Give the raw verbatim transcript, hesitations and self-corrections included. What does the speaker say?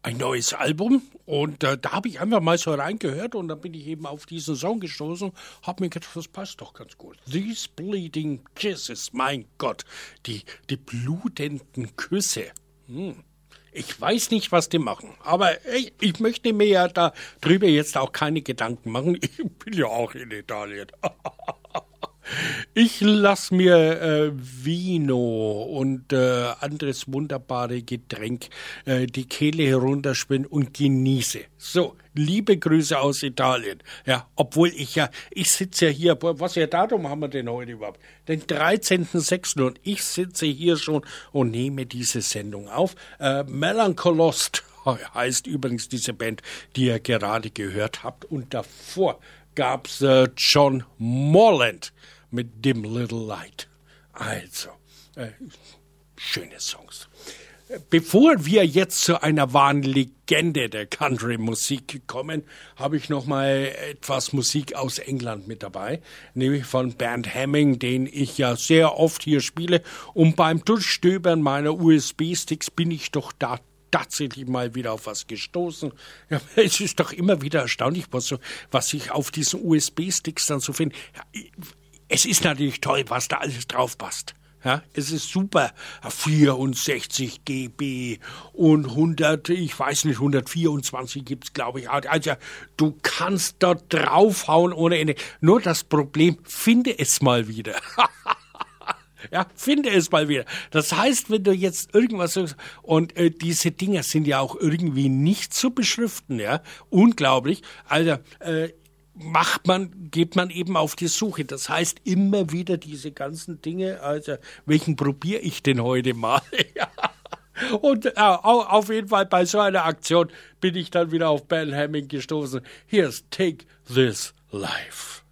ein neues Album und äh, da habe ich einfach mal so reingehört und dann bin ich eben auf diesen Song gestoßen, habe mir gedacht, das passt doch ganz gut. These Bleeding Kisses, mein Gott, die, die blutenden Küsse. Hm. Ich weiß nicht, was die machen, aber ich, ich möchte mir ja da drüber jetzt auch keine Gedanken machen. Ich bin ja auch in Italien. Ich lass mir äh, Vino und äh, anderes wunderbare Getränk äh, die Kehle herunterschwimmen und genieße. So, liebe Grüße aus Italien. Ja, obwohl ich ja, ich sitze ja hier, was für Datum haben wir denn heute überhaupt? Den dreizehnten sechsten und ich sitze hier schon und nehme diese Sendung auf. Äh, Melancolost heißt übrigens diese Band, die ihr gerade gehört habt. Und davor gab's äh, John Morland mit Dim Little Light. Also, äh, schöne Songs. Bevor wir jetzt zu einer wahren Legende der Country-Musik kommen, habe ich noch mal etwas Musik aus England mit dabei, nämlich von Bernd Hamming, den ich ja sehr oft hier spiele. Und beim Durchstöbern meiner U S B-Sticks bin ich doch da tatsächlich mal wieder auf was gestoßen. Ja, es ist doch immer wieder erstaunlich, was, so, was ich auf diesen U S B-Sticks dann so finde. Ja, es ist natürlich toll, was da alles drauf passt. Ja, es ist super. vierundsechzig Gigabyte und hundert, ich weiß nicht, hundertvierundzwanzig gibt's, glaube ich. Also, du kannst dort draufhauen ohne Ende. Nur das Problem, finde es mal wieder. Ja, finde es mal wieder. Das heißt, wenn du jetzt irgendwas sagst, und äh, diese Dinger sind ja auch irgendwie nicht zu beschriften, ja, unglaublich. Also, äh, macht man, geht man eben auf die Suche. Das heißt, immer wieder diese ganzen Dinge, also, welchen probiere ich denn heute mal? Ja. Und äh, auf jeden Fall bei so einer Aktion bin ich dann wieder auf Bernd Hamming gestoßen. Here's Take This Life.